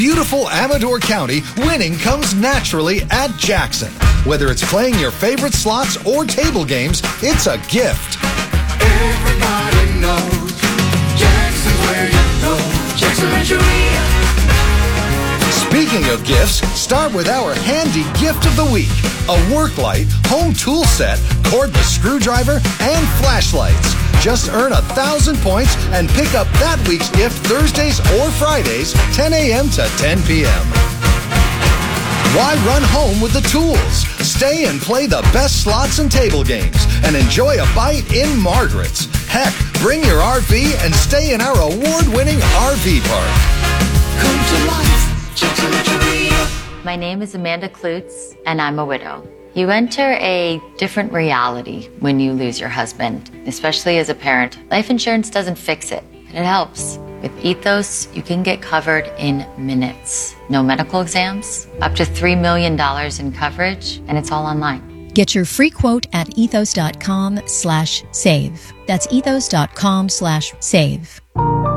beautiful Amador County, winning comes naturally at Jackson. Whether it's playing your favorite slots or table games, it's a gift. Everybody knows Jackson's where you go. Jackson Rancheria. Speaking of gifts, start with our handy gift of the week. A work light, home tool set, cordless screwdriver, and flashlights. Just earn 1,000 points and pick up that week's gift Thursdays or Fridays, 10 a.m. to 10 p.m. Why run home with the tools? Stay and play the best slots and table games and enjoy a bite in Margaret's. Heck, bring your RV and stay in our award-winning RV park. Come to life. Jackson Rancheria. My name is Amanda Klutz, and I'm a widow. You enter a different reality when you lose your husband, especially as a parent. Life insurance doesn't fix it, but it helps. With Ethos, you can get covered in minutes. No medical exams, up to $3 million in coverage, and it's all online. Get your free quote at ethos.com/save. That's ethos.com/save.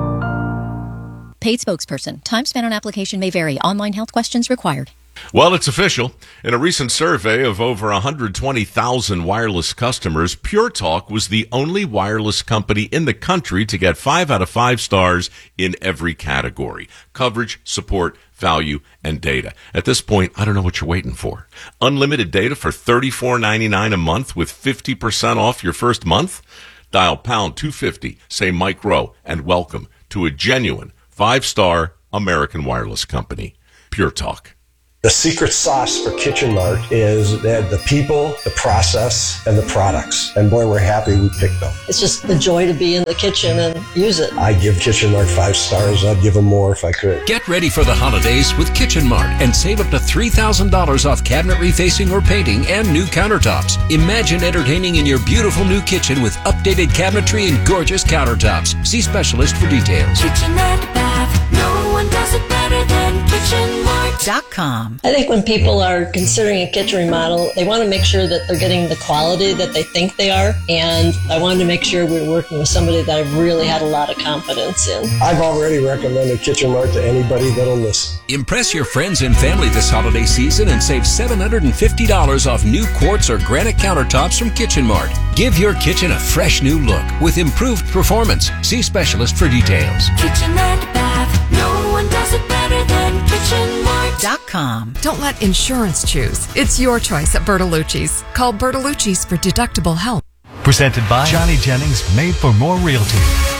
Paid spokesperson. Time spent on application may vary. Online health questions required. Well, it's official. In a recent survey of over 120,000 wireless customers, Pure Talk was the only wireless company in the country to get 5 out of 5 stars in every category: coverage, support, value, and data. At this point, I don't know what you're waiting for. Unlimited data for $34.99 a month with 50% off your first month? Dial pound 250, say Mike Rowe, and welcome to a genuine 5-star American wireless company. Pure Talk. The secret sauce for Kitchen Mart is that the people, the process, and the products. And boy, we're happy we picked them. It's just the joy to be in the kitchen and use it. I give Kitchen Mart 5 stars. I'd give them more if I could. Get ready for the holidays with Kitchen Mart and save up to $3,000 off cabinet refacing or painting and new countertops. Imagine entertaining in your beautiful new kitchen with updated cabinetry and gorgeous countertops. See specialist for details. Kitchen and bath. No one does it better than KitchenMart.com. I think when people are considering a kitchen remodel, they want to make sure that they're getting the quality that they think they are. And I wanted to make sure we were working with somebody that I really had a lot of confidence in. I've already recommended Kitchen Mart to anybody that'll listen. Impress your friends and family this holiday season and save $750 off new quartz or granite countertops from Kitchen Mart. Give your kitchen a fresh new look with improved performance. See specialist for details. Kitchen and bath. No one does it better than KitchenMart.com. Don't let insurance choose. It's your choice at Bertolucci's. Call Bertolucci's for deductible help. Presented by Johnny Jennings, Made for More Realty.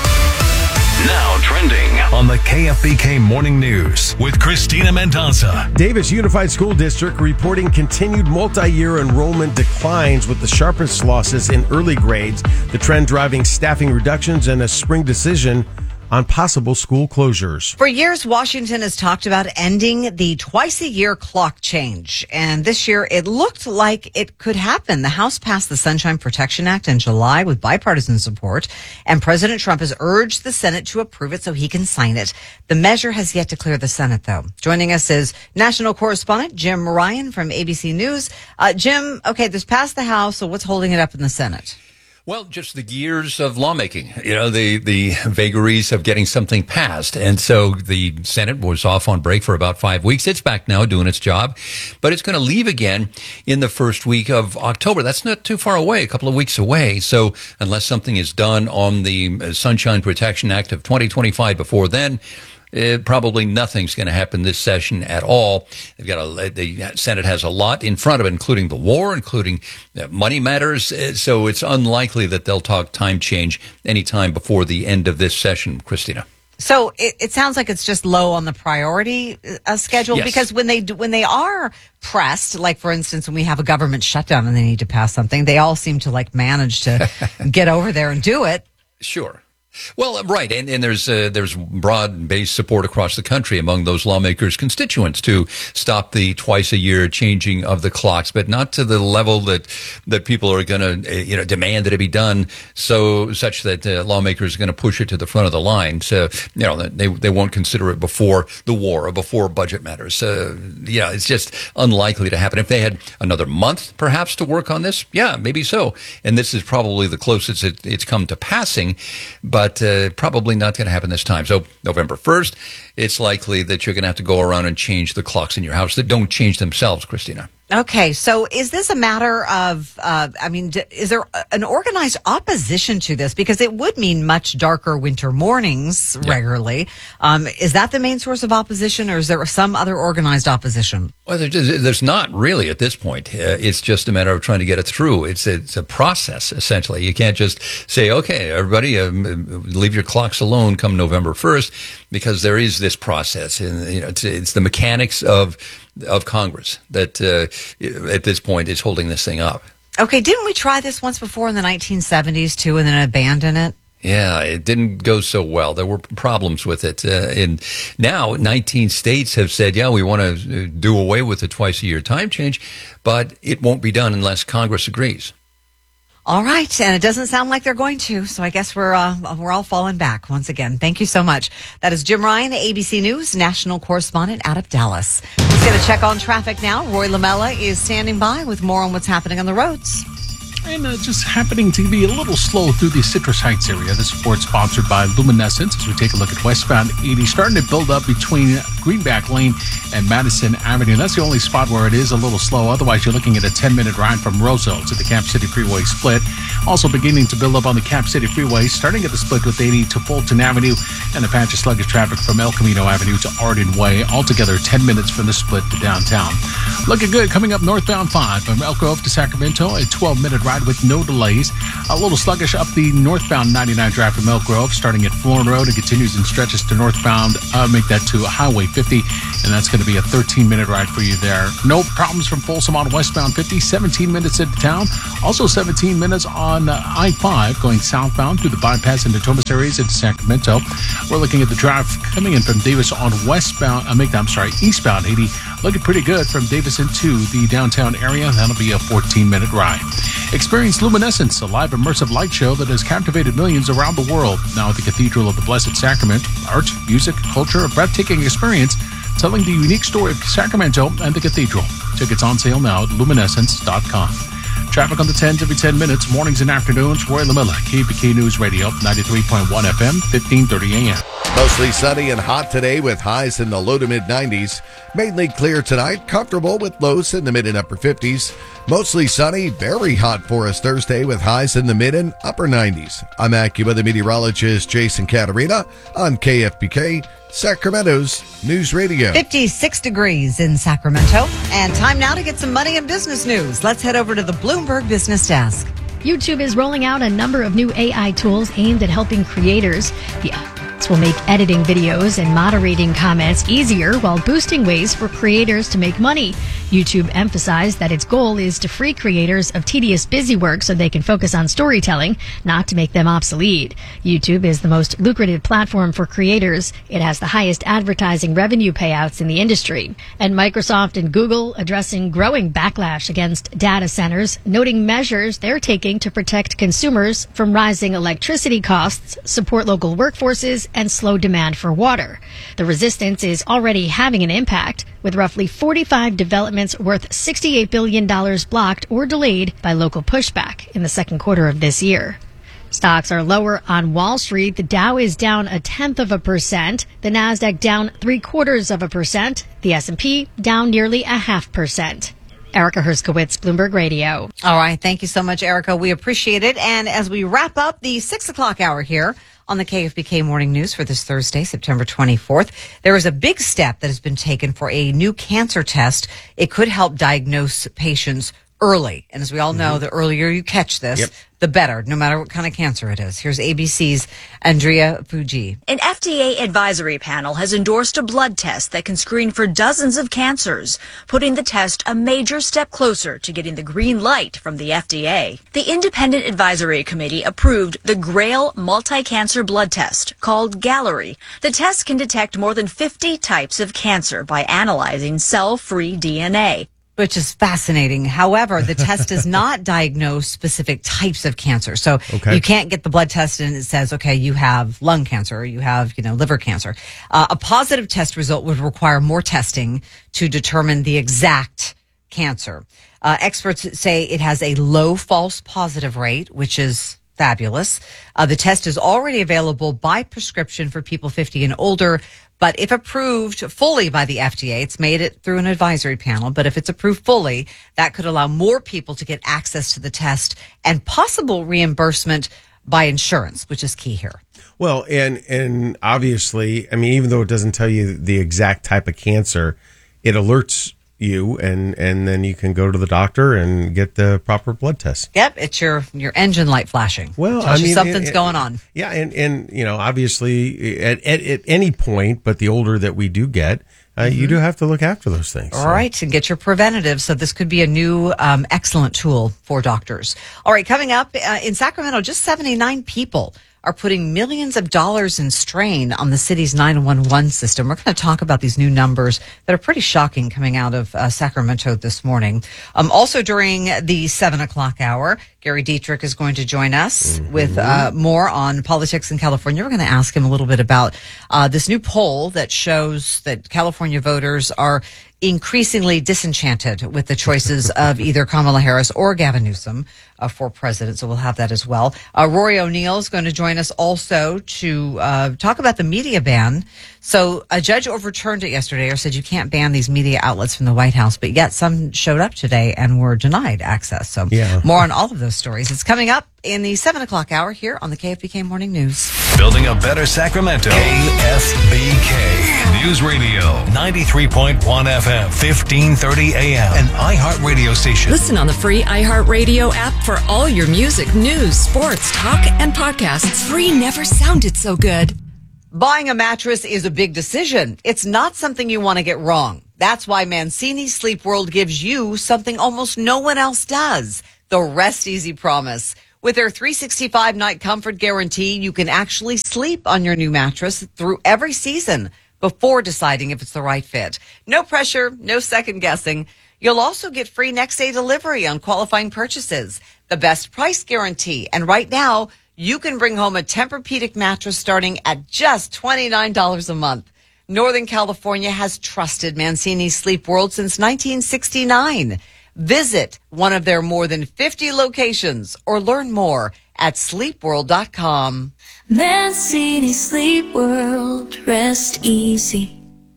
Now trending On the KFBK Morning News with Christina Mendoza. Davis Unified School District reporting continued multi-year enrollment declines with the sharpest losses in early grades. The trend driving staffing reductions and a spring decision on possible school closures. For years, Washington has talked about ending the twice-a-year clock change. And this year, it looked like it could happen. The House passed the Sunshine Protection Act in July with bipartisan support. And President Trump has urged the Senate to approve it so he can sign it. The measure has yet to clear the Senate, though. Joining us is national correspondent Jim Ryan from ABC News. Jim, okay, this passed the House, so what's holding it up in the Senate? Well, just the gears of lawmaking, the vagaries of getting something passed. And so the Senate was off on break for about 5 weeks. It's back now doing its job, but it's going to leave again in the first week of October. That's not too far away, a couple of weeks away. So unless something is done on the Sunshine Protection Act of 2025 before then, probably nothing's going to happen this session at all. The Senate has a lot in front of it, including the war, including money matters. So it's unlikely that they'll talk time change anytime before the end of this session, Christina. So it sounds like it's just low on the priority schedule. Yes. Because when they are pressed, like for instance, when we have a government shutdown and they need to pass something, they all seem to manage to get over there and do it. Sure. Well, right, and there's broad-based support across the country among those lawmakers' constituents to stop the twice-a-year changing of the clocks, but not to the level that people are going to demand that it be done, such that lawmakers are going to push it to the front of the line. So they won't consider it before the war or before budget matters. It's just unlikely to happen. If they had another month, perhaps, to work on this, yeah, maybe so. And this is probably the closest it's come to passing, but but probably not going to happen this time. So November 1st, it's likely that you're going to have to go around and change the clocks in your house that don't change themselves, Christina. Okay, so is this a matter of, is there an organized opposition to this? Because it would mean much darker winter mornings regularly. Is that the main source of opposition, or is there some other organized opposition? Well, there's not really at this point. It's just a matter of trying to get it through. It's a process, essentially. You can't just say, okay, everybody, leave your clocks alone come November 1st, because there is this process. And, it's the mechanics of Congress that at this point is holding this thing up. Okay, didn't we try this once before in the 1970s too, and then abandon it? Yeah, it didn't go so well. There were problems with it. And now 19 states have said, we want to do away with the twice-a-year time change, but it won't be done unless Congress agrees. All right, and it doesn't sound like they're going to, so I guess we're all falling back once again. Thank you so much. That is Jim Ryan, ABC News national correspondent out of Dallas. Let's get a check on traffic now. Roy Lamella is standing by with more on what's happening on the roads. And just happening to be a little slow through the Citrus Heights area. This report sponsored by Luminescence. As we take a look at westbound 80, starting to build up between Greenback Lane and Madison Avenue. That's the only spot where it is a little slow. Otherwise, you're looking at a 10-minute ride from Roselle to the Cap City Freeway split. Also beginning to build up on the Cap City Freeway, starting at the split with 80 to Fulton Avenue, and a patch of sluggish traffic from El Camino Avenue to Arden Way. Altogether, 10 minutes from the split to downtown. Looking good coming up northbound 5 from Elk Grove to Sacramento, a 12-minute ride with no delays. A little sluggish up the northbound 99 drive from Elk Grove, starting at Florin Road. It continues and stretches to northbound, make that to Highway 50, and that's going to be a 13-minute ride for you there. No problems from Folsom on westbound 50, 17 minutes into town. Also 17 minutes on I-5 going southbound through the bypass into Thomas areas into Sacramento. We're looking at the drive coming in from Davis on eastbound 80. Looking pretty good from Davis into the downtown area. That'll be a 14-minute ride. Experience Luminescence, a live immersive light show that has captivated millions around the world. Now at the Cathedral of the Blessed Sacrament. Art, music, culture, a breathtaking experience telling the unique story of Sacramento and the cathedral. Tickets on sale now at luminescence.com. Traffic on the 10s every 10 minutes, mornings and afternoons. Roy Lamella, KBK News Radio, 93.1 FM, 1530 AM. Mostly sunny and hot today with highs in the low to mid 90s. Mainly clear tonight, comfortable with lows in the mid and upper 50s. Mostly sunny, very hot for us Thursday with highs in the mid and upper 90s. I'm AccuWeather meteorologist Jason Caterina on KFBK, Sacramento's News Radio. 56 degrees in Sacramento. And time now to get some money and business news. Let's head over to the Bloomberg Business Desk. YouTube is rolling out a number of new AI tools aimed at helping creators. The will make editing videos and moderating comments easier while boosting ways for creators to make money. YouTube emphasized that its goal is to free creators of tedious busy work so they can focus on storytelling, not to make them obsolete. YouTube is the most lucrative platform for creators. It has the highest advertising revenue payouts in the industry. And Microsoft and Google addressing growing backlash against data centers, noting measures they're taking to protect consumers from rising electricity costs, support local workforces, and slow demand for water. The resistance is already having an impact, with roughly 45 developments worth $68 billion blocked or delayed by local pushback in the second quarter of this year. Stocks are lower on Wall Street. The Dow is down 0.1%. The Nasdaq down 0.75%. The S&P down nearly 0.5%. Erica Herskowitz, Bloomberg Radio. All right. Thank you so much, Erica. We appreciate it. And as we wrap up the 6 o'clock hour here on the KFBK Morning News for this Thursday, September 24th, there is a big step that has been taken for a new cancer test. It could help diagnose patients early. And as we all know, the earlier you catch this, the better, no matter what kind of cancer it is. Here's ABC's Andrea Fuji. An FDA advisory panel has endorsed a blood test that can screen for dozens of cancers, putting the test a major step closer to getting the green light from the FDA. The independent advisory committee approved the GRAIL multi-cancer blood test called Gallery. The test can detect more than 50 types of cancer by analyzing cell-free DNA. Which is fascinating. However, the test does not diagnose specific types of cancer. So you can't get the blood test and it says, okay, you have lung cancer or you have, liver cancer. A positive test result would require more testing to determine the exact cancer. Experts say it has a low false positive rate, which is fabulous. The test is already available by prescription for people 50 and older. But if approved fully by the FDA, it's made it through an advisory panel. But if it's approved fully, that could allow more people to get access to the test and possible reimbursement by insurance, which is key here. Well, and obviously, I mean, even though it doesn't tell you the exact type of cancer, it alerts you, and then you can go to the doctor and get the proper blood test. Yep, it's your engine light flashing. Well, tells you something's going on. Yeah, and you know, obviously, at any point, but the older that we do get, you do have to look after those things. All right, and get your preventative. So this could be a new excellent tool for doctors. All right, coming up in Sacramento, just 79 people are putting millions of dollars in strain on the city's 911 system. We're going to talk about these new numbers that are pretty shocking coming out of Sacramento this morning. Also during the 7 o'clock hour, Gary Dietrich is going to join us with more on politics in California. We're going to ask him a little bit about this new poll that shows that California voters are increasingly disenchanted with the choices of either Kamala Harris or Gavin Newsom for president. So we'll have that as well. Rory O'Neill is going to join us also to talk about the media ban. So a judge overturned it yesterday or said you can't ban these media outlets from the White House, but yet some showed up today and were denied access. So more on all of those stories. It's coming up in the 7 o'clock hour here on the KFBK Morning News. Building a better Sacramento. KFBK News Radio, 93.1 FM, 1530 AM, an iHeartRadio station. Listen on the free iHeartRadio app for all your music, news, sports, talk, and podcasts. Free never sounded so good. Buying a mattress is a big decision. It's not something you want to get wrong. That's why Mancini Sleep World gives you something almost no one else does. The Rest Easy Promise. With their 365-night comfort guarantee, you can actually sleep on your new mattress through every season before deciding if it's the right fit. No pressure, no second guessing. You'll also get free next-day delivery on qualifying purchases, the best price guarantee, and right now, you can bring home a Tempur-Pedic mattress starting at just $29 a month. Northern California has trusted Mancini Sleep World since 1969. Visit one of their more than 50 locations or learn more at sleepworld.com. Mancini Sleep World, rest easy.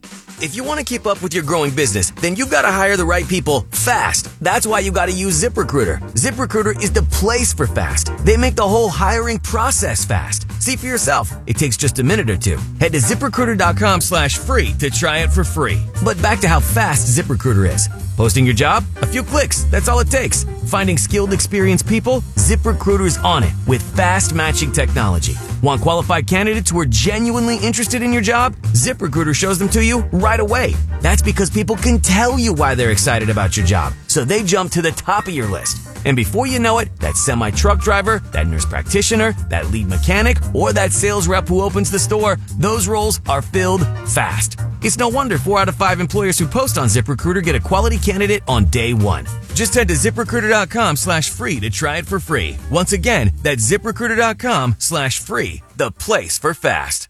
If you want to keep up with your growing business, then you've got to hire the right people fast. That's why you got to use ZipRecruiter. ZipRecruiter is the place for fast. They make the whole hiring process fast. See for yourself. It takes just a minute or two. Head to ZipRecruiter.com/free to try it for free. But back to how fast ZipRecruiter is. Posting your job? A few clicks. That's all it takes. Finding skilled, experienced people? ZipRecruiter's on it with fast matching technology. Want qualified candidates who are genuinely interested in your job? ZipRecruiter shows them to you right away. That's because people can tell you why they're excited about your job. So they jump to the top of your list. And before you know it, that semi-truck driver, that nurse practitioner, that lead mechanic, or that sales rep who opens the store, those roles are filled fast. It's no wonder 4 out of 5 employers who post on ZipRecruiter get a quality candidate on day one. Just head to ZipRecruiter.com/free to try it for free. Once again, that's ZipRecruiter.com/free, the place for fast.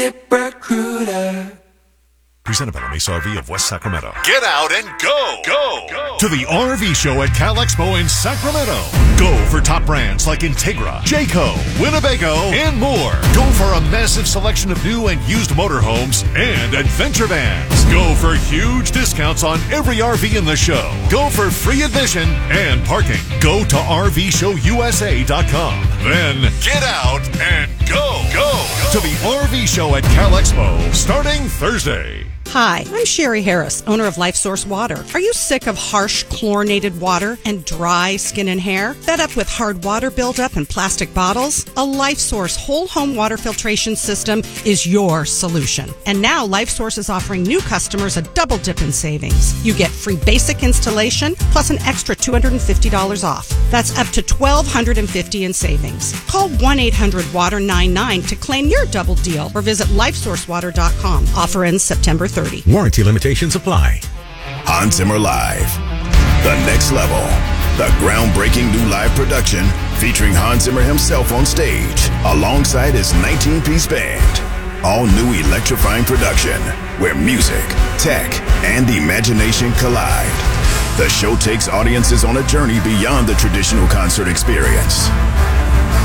ZipRecruiter. Presented by the Mesa RV of West Sacramento. Get out and go To the RV show at Cal Expo in Sacramento. Go for top brands like Integra, Jayco, Winnebago, and more. Go for a massive selection of new and used motorhomes and adventure vans. Go for huge discounts on every RV in the show. Go for free admission and parking. Go to RVShowUSA.com. Then get out and go to the RV show at Cal Expo starting Thursday. Hi, I'm Sherry Harris, owner of Life Source Water. Are you sick of harsh chlorinated water and dry skin and hair? Fed up with hard water buildup in plastic bottles? A Life Source whole home water filtration system is your solution. And now Life Source is offering new customers a double dip in savings. You get free basic installation plus an extra $250 off. That's up to $1,250 in savings. Call 1-800-WATER-99 to claim your double deal or visit lifesourcewater.com. Offer ends September 30. Warranty limitations apply. Hans Zimmer Live. The next level. The groundbreaking new live production featuring Hans Zimmer himself on stage alongside his 19-piece band. All new electrifying production where music, tech, and imagination collide. The show takes audiences on a journey beyond the traditional concert experience.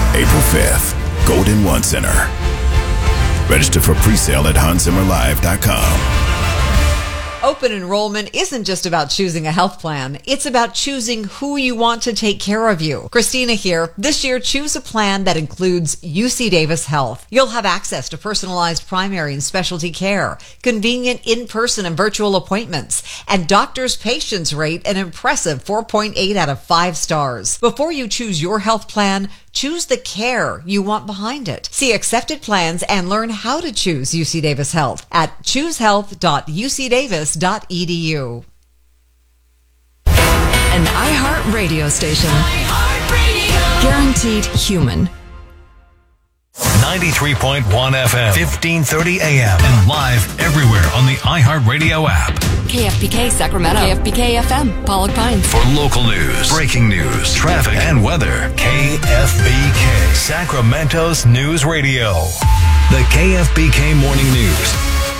April 5th, Golden One Center. Register for pre-sale at HansZimmerLive.com. Open enrollment isn't just about choosing a health plan. It's about choosing who you want to take care of you. Christina here. This year, choose a plan that includes UC Davis Health. You'll have access to personalized primary and specialty care, convenient in-person and virtual appointments, and doctors' patients rate an impressive 4.8 out of 5 stars. Before you choose your health plan, choose the care you want behind it. See accepted plans and learn how to choose UC Davis Health at choosehealth.ucdavis.edu. An iHeart radio station. Guaranteed human. 93.1 FM, 1530 AM, and live everywhere on the iHeartRadio app. KFBK Sacramento. KFBK FM, Pollock Pines. For local news, breaking news, traffic, and weather, KFBK, Sacramento's news radio. The KFBK Morning News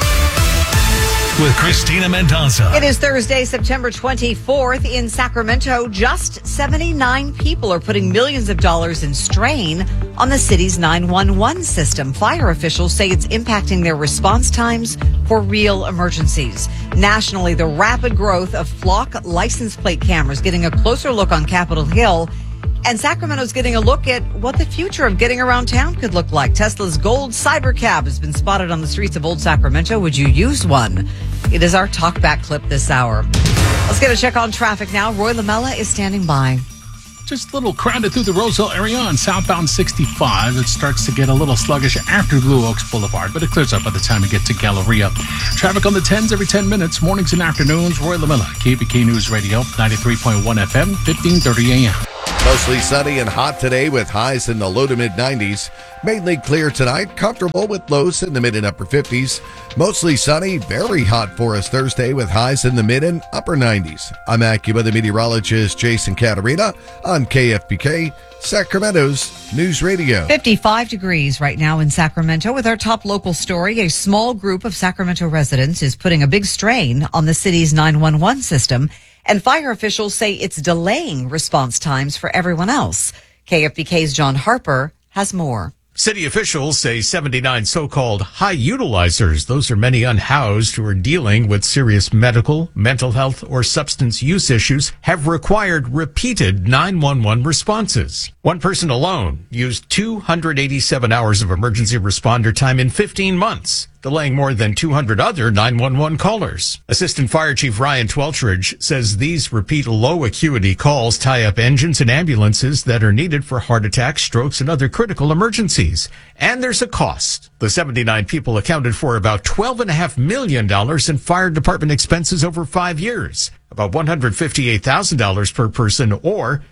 with Christina Mendoza. It is Thursday, September 24th. In Sacramento, just 79 people are putting millions of dollars in strain on the city's 911 system. Fire officials say it's impacting their response times for real emergencies. Nationally, the rapid growth of Flock license plate cameras getting a closer look on Capitol Hill. And Sacramento's getting a look at what the future of getting around town could look like. Tesla's gold Cybercab has been spotted on the streets of Old Sacramento. Would you use one? It is our talkback clip this hour. Let's get a check on traffic now. Roy Lamella is standing by. Just a little crowded through the Roseville area on southbound 65. It starts to get a little sluggish after Blue Oaks Boulevard, but it clears up by the time you get to Galleria. Traffic on the 10s every 10 minutes, mornings and afternoons. Roy Lamella, KBK News Radio, 93.1 FM, 1530 AM. Mostly sunny and hot today with highs in the low to mid 90s. Mainly clear tonight, comfortable with lows in the mid and upper 50s. Mostly sunny, very hot for us Thursday with highs in the mid and upper 90s. I'm AccuWeather meteorologist Jason Caterina on KFBK, Sacramento's News Radio. 55 degrees right now in Sacramento. With our top local story, a small group of Sacramento residents is putting a big strain on the city's 911 system. And fire officials say it's delaying response times for everyone else. KFBK's John Harper has more. City officials say 79 so-called high utilizers, those are many unhoused who are dealing with serious medical, mental health, or substance use issues, have required repeated 911 responses. One person alone used 287 hours of emergency responder time in 15 months, delaying more than 200 other 911 callers. Assistant Fire Chief Ryan Tweltridge says these repeat low acuity calls tie up engines and ambulances that are needed for heart attacks, strokes, and other critical emergencies. And there's a cost. The 79 people accounted for about $12.5 million in fire department expenses over 5 years. About $158,000 per person or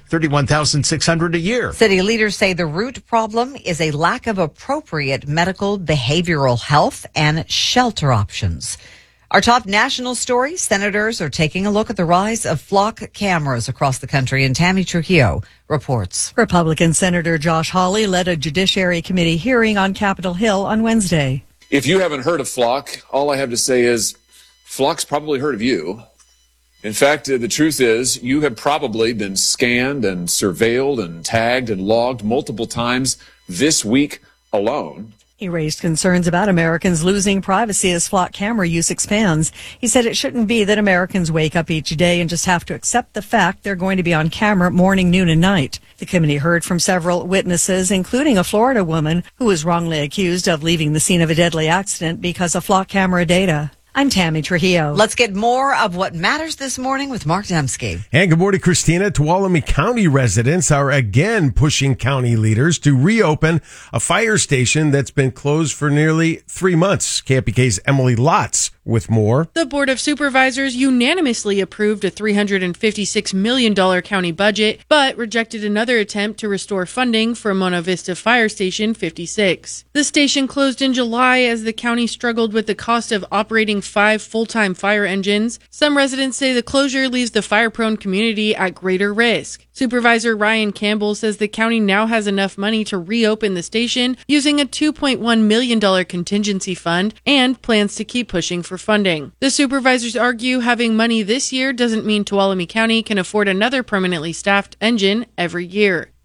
$31,600 a year. City leaders say the root problem is a lack of appropriate medical, behavioral health, and shelter options. Our top national story, senators are taking a look at the rise of Flock cameras across the country, and Tammy Trujillo reports. Republican Senator Josh Hawley led a Judiciary Committee hearing on Capitol Hill on Wednesday. If you haven't heard of Flock, all I have to say is Flock's probably heard of you. In fact, the truth is you have probably been scanned and surveilled and tagged and logged multiple times this week alone. He raised concerns about Americans losing privacy as Flock camera use expands. He said it shouldn't be that Americans wake up each day and just have to accept the fact they're going to be on camera morning, noon, and night. The committee heard from several witnesses, including a Florida woman who was wrongly accused of leaving the scene of a deadly accident because of Flock camera data. I'm Tammy Trujillo. Let's get more of what matters this morning with Mark Dembski. And good morning, Christina. Tuolumne County residents are again pushing county leaders to reopen a fire station that's been closed for nearly 3 months. KFBK's Emily Lotz with more. The Board of Supervisors unanimously approved a $356 million county budget, but rejected another attempt to restore funding for Mona Vista Fire Station 56. The station closed in July as the county struggled with the cost of operating 5 full-time fire engines. Some residents say the closure leaves the fire-prone community at greater risk. Supervisor Ryan Campbell says the county now has enough money to reopen the station using a $2.1 million contingency fund and plans to keep pushing for funding. The supervisors argue having money this year doesn't mean Tuolumne County can afford another permanently staffed engine every year.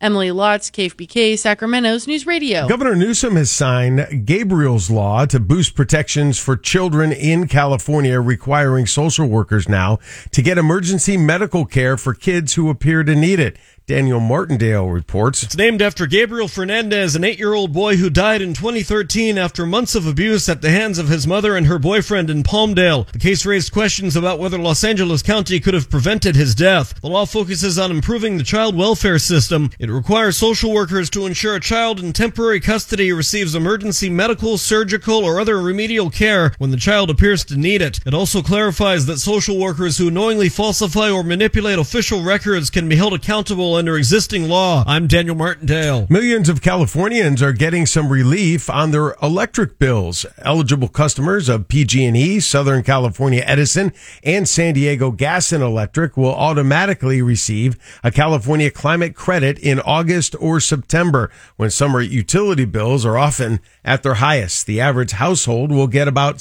Emily Lotz, KFBK, Sacramento's News Radio. Governor Newsom has signed Gabriel's Law to boost protections for children in California, requiring social workers now to get emergency medical care for kids who appear to need it. Daniel Martindale reports. It's named after Gabriel Fernandez, an 8-year-old boy who died in 2013 after months of abuse at the hands of his mother and her boyfriend in Palmdale. The case raised questions about whether Los Angeles County could have prevented his death. The law focuses on improving the child welfare system. It requires social workers to ensure a child in temporary custody receives emergency medical, surgical, or other remedial care when the child appears to need it. It also clarifies that social workers who knowingly falsify or manipulate official records can be held accountable under existing law. I'm Daniel Martindale. Millions of Californians are getting some relief on their electric bills. Eligible customers of PG&E, Southern California Edison, and San Diego Gas and Electric will automatically receive a California climate credit in August or September, when summer utility bills are often at their highest. The average household will get about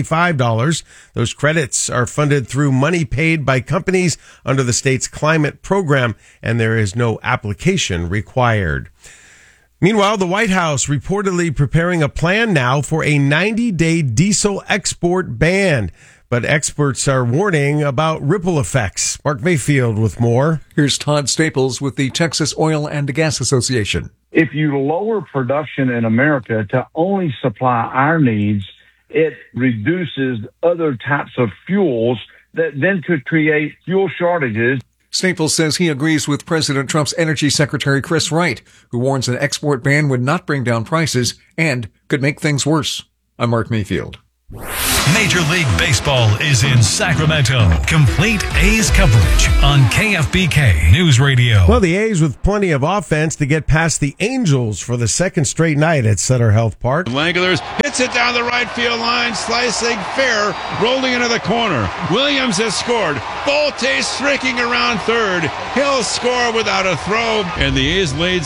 $75. Those credits are funded through money paid by companies under the state's climate program, and there is no application required. Meanwhile, the White House reportedly preparing a plan now for a 90-day diesel export ban. But experts are warning about ripple effects. Mark Mayfield with more. Here's Todd Staples with the Texas Oil and Gas Association. If you lower production in America to only supply our needs, it reduces other types of fuels that then could create fuel shortages. Staples says he agrees with President Trump's Energy Secretary Chris Wright, who warns an export ban would not bring down prices and could make things worse. I'm Mark Mayfield. Major League Baseball is in Sacramento. Complete A's coverage on KFBK News Radio. Well, the A's with plenty of offense to get past the Angels for the second straight night at Sutter Health Park. Langlers hits it down the right field line, slicing fair, rolling into the corner. Williams has scored. Bolte streaking around third. He'll score without a throw, and the A's lead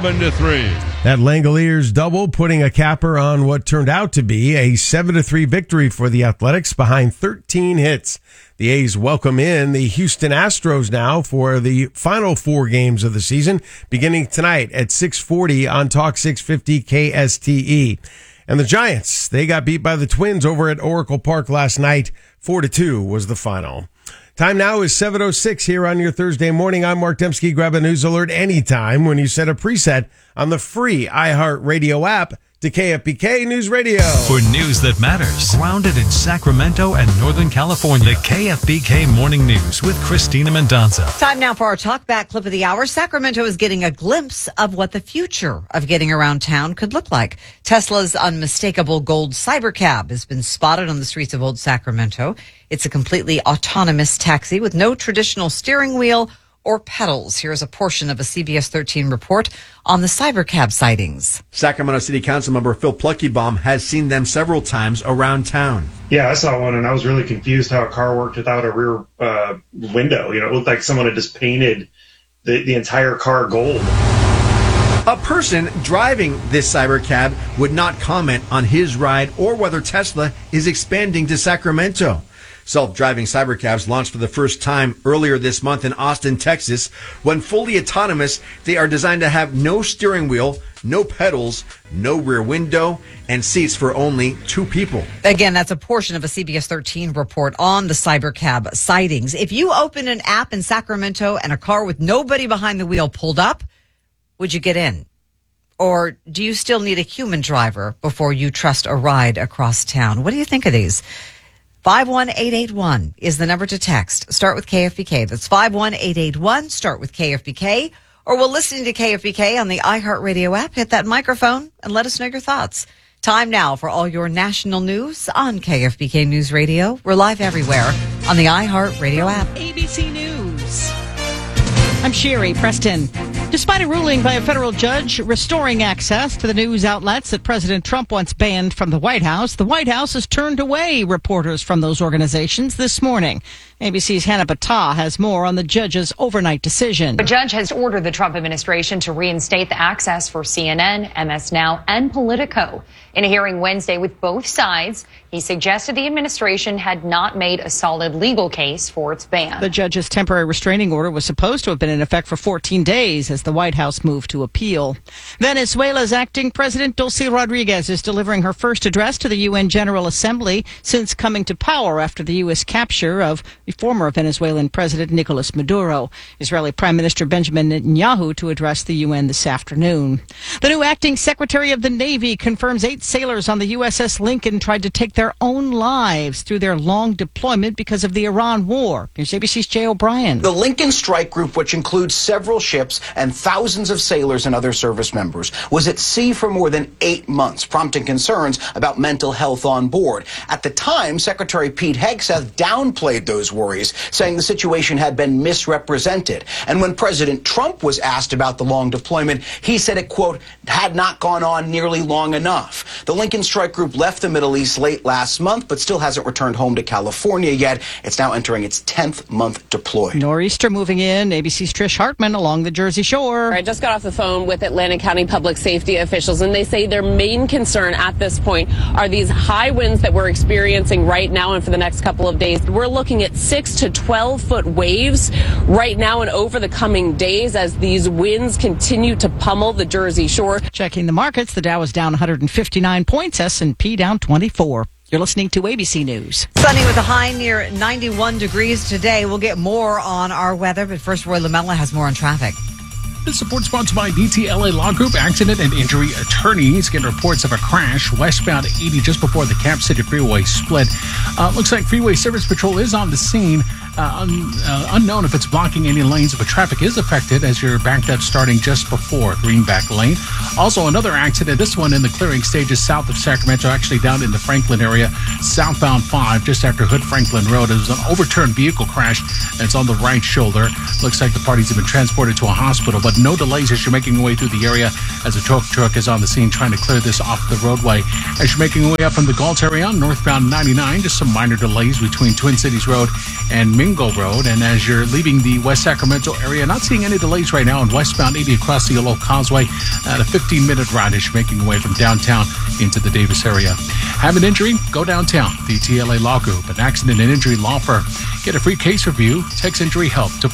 7-3. That Langoliers double putting a capper on what turned out to be a 7-3 victory for the Athletics behind 13 hits. The A's welcome in the Houston Astros now for the final 4 games of the season, beginning tonight at 6:40 on Talk 650 KSTE. And the Giants, they got beat by the Twins over at Oracle Park last night. 4-2 was the final. Time now is 7:06 here on your Thursday morning. I'm Mark Dembski. Grab a news alert anytime when you set a preset on the free iHeartRadio app to KFBK News Radio. For news that matters, grounded in Sacramento and Northern California, the KFBK Morning News with Christina Mendonza. Time now for our Talk Back clip of the hour. Sacramento is getting a glimpse of what the future of getting around town could look like. Tesla's unmistakable gold Cybercab has been spotted on the streets of Old Sacramento. It's a completely autonomous taxi with no traditional steering wheel or pedals. Here's a portion of a CBS 13 report on the Cybercab sightings. Sacramento City Council member Phil Pluckybaum has seen them several times around town. Yeah, I saw one and I was really confused how a car worked without a rear window. You know, it looked like someone had just painted the entire car gold. A person driving this Cybercab would not comment on his ride or whether Tesla is expanding to Sacramento. Self-driving Cybercabs launched for the first time earlier this month in Austin, Texas. When fully autonomous, they are designed to have no steering wheel, no pedals, no rear window, and seats for only 2 people. Again, that's a portion of a CBS 13 report on the Cybercab sightings. If you open an app in Sacramento and a car with nobody behind the wheel pulled up, would you get in? Or do you still need a human driver before you trust a ride across town? What do you think of these? 51881 is the number to text. Start with KFBK. That's 51881. Start with KFBK. Or we'll listen to KFBK on the iHeartRadio app. Hit that microphone and let us know your thoughts. Time now for all your national news on KFBK News Radio. We're live everywhere on the iHeartRadio app. ABC News. I'm Sherry Preston. Despite a ruling by a federal judge restoring access to the news outlets that President Trump once banned from the White House has turned away reporters from those organizations this morning. ABC's Hannah Patah has more on the judge's overnight decision. The judge has ordered the Trump administration to reinstate the access for CNN, MS Now, and Politico. In a hearing Wednesday with both sides, he suggested the administration had not made a solid legal case for its ban. The judge's temporary restraining order was supposed to have been in effect for 14 days as the White House moved to appeal. Venezuela's acting president Dulce Rodriguez is delivering her first address to the UN General Assembly since coming to power after the U.S. capture of the former Venezuelan president Nicolas Maduro. Israeli Prime Minister Benjamin Netanyahu to address the UN this afternoon. The new acting Secretary of the Navy confirms 8 sailors on the USS Lincoln tried to take their own lives through their long deployment because of the Iran war. Here's ABC's Jay O'Brien. The Lincoln Strike Group, which includes several ships and thousands of sailors and other service members, was at sea for more than 8 months, prompting concerns about mental health on board. At the time, Secretary Pete Hegseth downplayed those worries, saying the situation had been misrepresented. And when President Trump was asked about the long deployment, he said it, quote, had not gone on nearly long enough. The Lincoln Strike Group left the Middle East late last month, but still hasn't returned home to California yet. It's now entering its 10th month deployed. Nor'easter moving in. ABC's Trish Hartman along the Jersey Shore. I just got off the phone with Atlantic County public safety officials, and they say their main concern at this point are these high winds that we're experiencing right now and for the next couple of days. We're looking at 6 to 12-foot waves right now and over the coming days as these winds continue to pummel the Jersey Shore. Checking the markets, the Dow is down 159 points, S&P down 24. You're listening to ABC News. Sunny with a high near 91 degrees today. We'll get more on our weather, but first, Roy Lamella has more on traffic. This support sponsored by DTLA Law Group, accident and injury attorneys. Get reports of a crash westbound 80 just before the Cap City Freeway split. Looks like Freeway Service Patrol is on the scene. Unknown if it's blocking any lanes, but traffic is affected as you're backed up starting just before Greenback Lane. Also, another accident, this one in the clearing stages south of Sacramento, actually down in the Franklin area, southbound 5, just after Hood Franklin Road. It was an overturned vehicle crash, and it's on the right shoulder. Looks like the parties have been transported to a hospital, but no delays as you're making your way through the area as a tow truck is on the scene trying to clear this off the roadway. As you're making your way up from the Galt area on northbound 99, just some minor delays between Twin Cities Road and Mingo Road. And as you're leaving the West Sacramento area, not seeing any delays right now on westbound 80 across the Yellow Causeway at a 15-minute ride as you're making your way from downtown into the Davis area. Have an injury? Go downtown. The TLA Law Group, an accident and injury law firm. Get a free case review. Text injury help to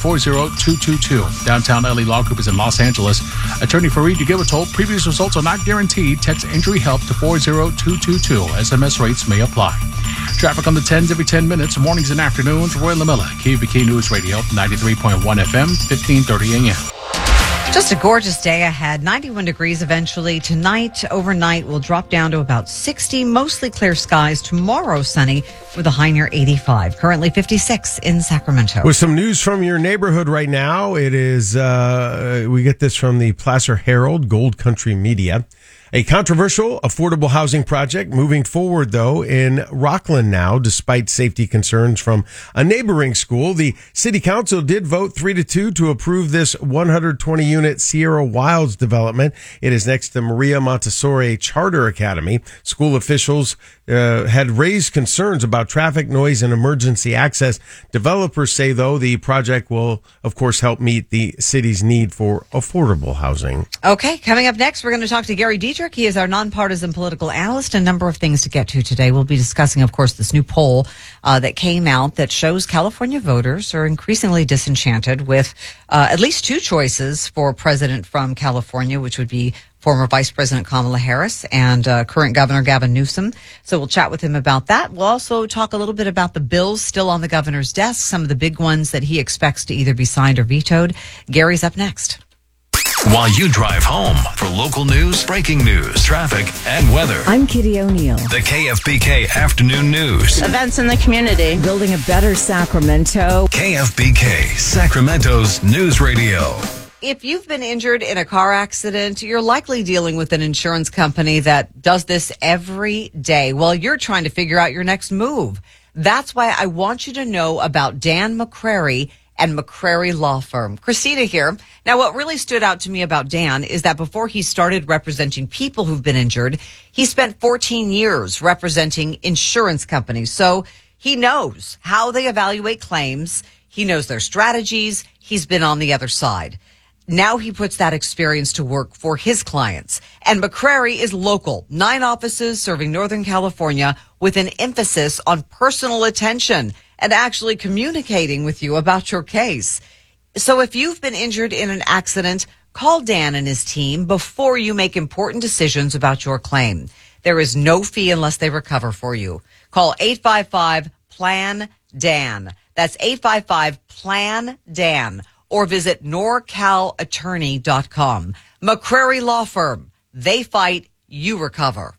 40222. Downtown LA Law Group is in Los Angeles. Attorney Fareed Yagiwa told previous results are not guaranteed. Text injury help to 40222. SMS rates may apply. Traffic on the 10s every 10 minutes, mornings and afternoons. Roy Lamella, KBK News Radio, 93.1 FM, 1530 AM. Just a gorgeous day ahead. 91 degrees eventually. Tonight, overnight, will drop down to about 60. Mostly clear skies. Tomorrow, sunny with a high near 85. Currently 56 in Sacramento. With some news from your neighborhood right now, it is, we get this from the Placer Herald, Gold Country Media. A controversial affordable housing project moving forward, though, in Rockland now, despite safety concerns from a neighboring school. The city council did vote 3-2 to approve this 120-unit Sierra Wilds development. It is next to Maria Montessori Charter Academy. School officials had raised concerns about traffic noise and emergency access. Developers say, though, the project will, of course, help meet the city's need for affordable housing. Okay, coming up next, we're going to talk to Gary Dietrich. He is our nonpartisan political analyst. A number of things to get to today. We'll be discussing, of course, this new poll that came out that shows California voters are increasingly disenchanted with at least 2 choices for president from California, which would be former Vice President Kamala Harris and current Governor Gavin Newsom. So we'll chat with him about that. We'll also talk a little bit about the bills still on the governor's desk, some of the big ones that he expects to either be signed or vetoed. Gary's up next. While you drive home for local news, breaking news, traffic, and weather. I'm Kitty O'Neill. The KFBK Afternoon News. Events in the community. Building a better Sacramento. KFBK, Sacramento's news radio. If you've been injured in a car accident, you're likely dealing with an insurance company that does this every day while you're trying to figure out your next move. That's why I want you to know about Dan McCrary and McCrary Law Firm. Christina here. Now, what really stood out to me about Dan is that before he started representing people who've been injured, he spent 14 years representing insurance companies. So He knows how they evaluate claims. He knows their strategies. He's been on the other side. Now he puts that experience to work for his clients. And McCrary is local, 9 offices serving Northern California with an emphasis on personal attention and actually communicating with you about your case. So if you've been injured in an accident, call Dan and his team before you make important decisions about your claim. There is no fee unless they recover for you. Call 855-PLAN-DAN. That's 855-PLAN-DAN. Or visit NorCalAttorney.com. McCrary Law Firm. They fight, you recover.